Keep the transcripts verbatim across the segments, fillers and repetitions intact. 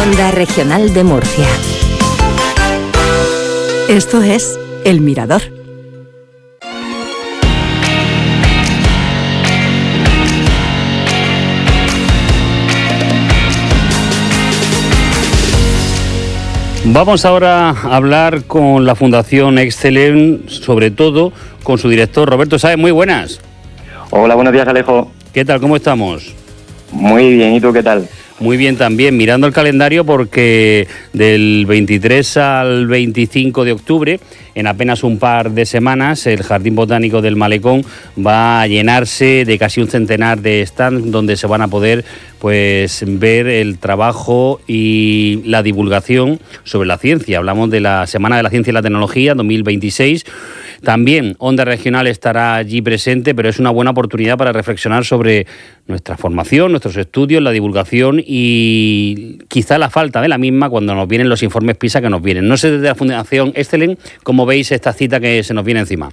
Onda Regional de Murcia. Esto es El Mirador. Vamos ahora a hablar con la Fundación Excelen, sobre todo con su director, Roberto Sáez. Muy buenas. Hola, buenos días, Alejo. ¿Qué tal? ¿Cómo estamos? Muy bien, ¿y tú qué tal? Muy bien también, mirando el calendario porque del veintitrés al veinticinco de octubre, en apenas un par de semanas, el Jardín Botánico del Malecón va a llenarse de casi un centenar de stands donde se van a poder pues ver el trabajo y la divulgación sobre la ciencia. Hablamos de la Semana de la Ciencia y la Tecnología dos mil veintiséis. También Onda Regional estará allí presente, pero es una buena oportunidad para reflexionar sobre nuestra formación, nuestros estudios, la divulgación y quizá la falta de la misma cuando nos vienen los informes PISA que nos vienen. No sé desde la Fundación Excelen cómo veis esta cita que se nos viene encima.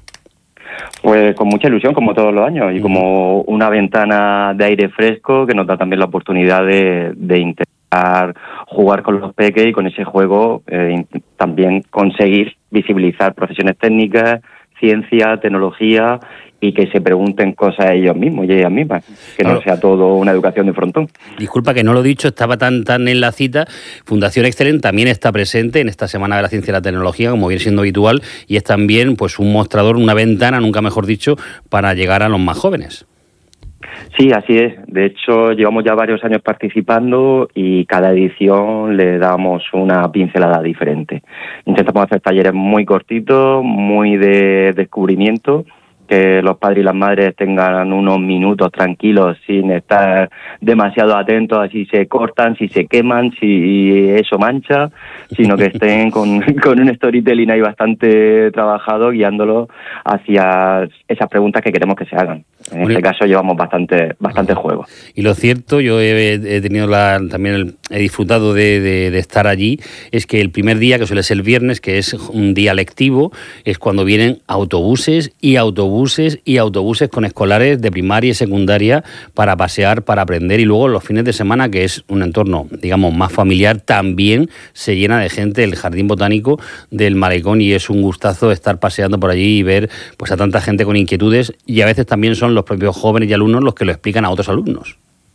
Pues con mucha ilusión, como todos los años, y como una ventana de aire fresco que nos da también la oportunidad de, de intentar jugar con los peques y con ese juego eh, también conseguir visibilizar profesiones técnicas, ciencia, tecnología, y que se pregunten cosas a ellos mismos y ellas mismas, que claro, no sea todo una educación de frontón. Disculpa que no lo he dicho, estaba tan tan en la cita. Fundación Excelen también está presente en esta Semana de la Ciencia y la Tecnología, como viene siendo habitual, y es también pues un mostrador, una ventana, nunca mejor dicho, para llegar a los más jóvenes. Sí, así es. De hecho, llevamos ya varios años participando y cada edición le damos una pincelada diferente. Intentamos hacer talleres muy cortitos, muy de descubrimiento, que los padres y las madres tengan unos minutos tranquilos sin estar demasiado atentos a si se cortan, si se queman, si eso mancha, sino que estén con, con un storytelling ahí bastante trabajado, guiándolos hacia esas preguntas que queremos que se hagan. En bueno, este caso llevamos bastante bastante juego. Y lo cierto, yo he, he tenido la, también el, he disfrutado de, de, de estar allí, es que el primer día, que suele ser el viernes, que es un día lectivo, es cuando vienen autobuses y autobuses y autobuses con escolares de primaria y secundaria para pasear, para aprender, y luego los fines de semana, que es un entorno, digamos, más familiar, también se llena de gente el Jardín Botánico del Malecón, y es un gustazo estar paseando por allí y ver pues a tanta gente con inquietudes, y a veces también son los propios jóvenes y alumnos los que lo explican a otros alumnos.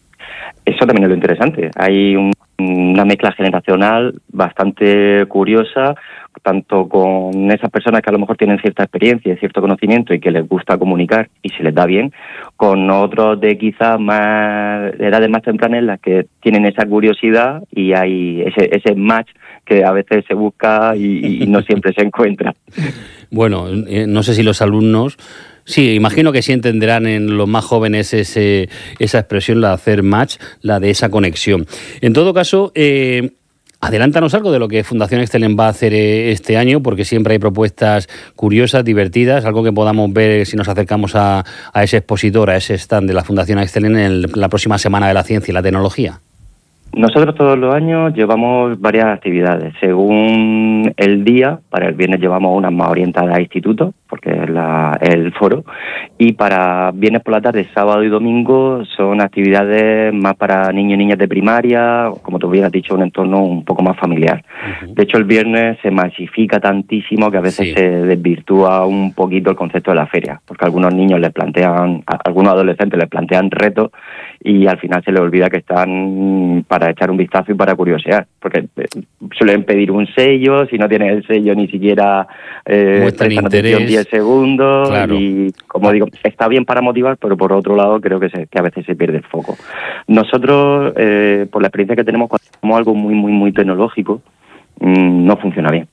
Eso también es lo interesante. Hay un, una mezcla generacional bastante curiosa, tanto con esas personas que a lo mejor tienen cierta experiencia y cierto conocimiento y que les gusta comunicar y se les da bien, con otros de quizás más edades más tempranas en las que tienen esa curiosidad y hay ese, ese match que a veces se busca y, y no siempre se encuentra. Bueno, eh, no sé si los alumnos... Sí, imagino que sí entenderán en los más jóvenes ese, esa expresión, la de hacer match, la de esa conexión. En todo caso, eh, adelántanos algo de lo que Fundación Excelen va a hacer este año, porque siempre hay propuestas curiosas, divertidas, algo que podamos ver si nos acercamos a, a ese expositor, a ese stand de la Fundación Excelen en el, la próxima Semana de la Ciencia y la Tecnología. Nosotros todos los años llevamos varias actividades. Según el día, para el viernes llevamos unas más orientadas a institutos, porque es la, el foro, y para viernes por la tarde, sábado y domingo son actividades más para niños y niñas de primaria, como tú bien has dicho, un entorno un poco más familiar. Uh-huh. De hecho, el viernes se masifica tantísimo que a veces sí. se desvirtúa un poquito el concepto de la feria, porque algunos niños les plantean, a algunos adolescentes les plantean retos y al final se les olvida que están para echar un vistazo y para curiosear, porque suelen pedir un sello, si no tienes el sello ni siquiera eh, muestran interés, diez segundos, claro. Y como digo, está bien para motivar, pero por otro lado creo que, se, que a veces se pierde el foco. Nosotros, eh, por la experiencia que tenemos, cuando hacemos algo muy, muy, muy tecnológico, mmm, no funciona bien.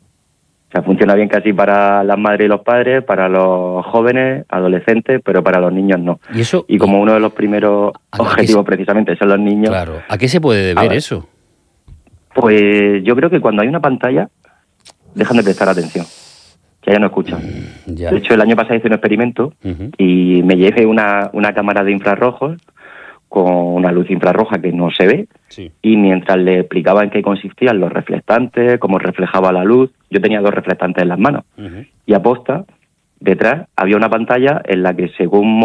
O sea, funciona bien casi para las madres y los padres, para los jóvenes, adolescentes, pero para los niños no. Y, eso, y como uno de los primeros objetivos se, precisamente son los niños... Claro. ¿A qué se puede deber eso? Pues yo creo que cuando hay una pantalla, dejan de prestar atención. Que ya no escuchan. Mm, ya. De hecho, el año pasado hice un experimento uh-huh. y me llevé una, una cámara de infrarrojos con una luz infrarroja que no se ve, sí. y mientras le explicaba en qué consistían los reflectantes, cómo reflejaba la luz, yo tenía dos reflectantes en las manos, uh-huh. y aposta, detrás, había una pantalla en la que según